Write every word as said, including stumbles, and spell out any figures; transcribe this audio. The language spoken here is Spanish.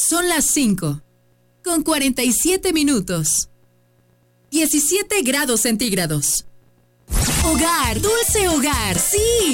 Son las cinco, con cuarenta y siete minutos. diecisiete grados centígrados. Hogar, dulce hogar, sí.